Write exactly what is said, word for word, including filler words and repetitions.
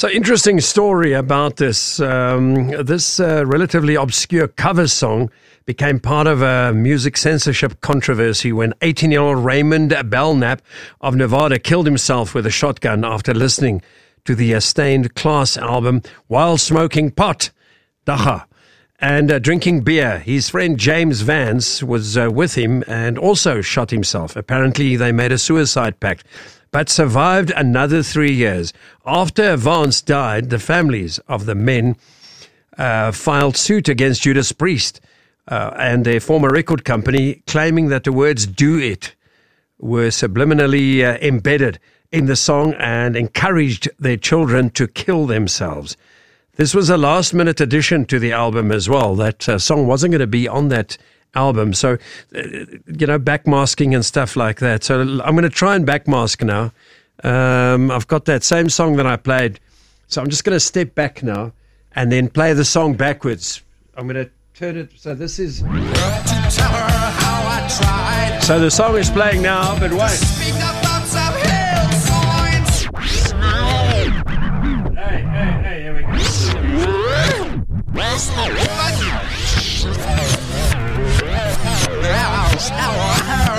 So, interesting story about this. Um, this uh, relatively obscure cover song became part of a music censorship controversy when eighteen-year-old Raymond Belknap of Nevada killed himself with a shotgun after listening to the Stained Class album while smoking pot, dacha, and uh, drinking beer. His friend James Vance was uh, with him and also shot himself. Apparently, they made a suicide pact, but survived another three years. After Vance died, the families of the men uh, filed suit against Judas Priest uh, and their former record company, claiming that the words "do it" were subliminally uh, embedded in the song and encouraged their children to kill themselves. This was a last-minute addition to the album as well. That uh, song wasn't going to be on that album. So, uh, you know, backmasking and stuff like that. So I'm going to try and backmask now. Um, I've got that same song that I played. So I'm just going to step back now and then play the song backwards. I'm going to turn it. So this is... So the song is playing now, but wait. Hey, hey, hey, here we go.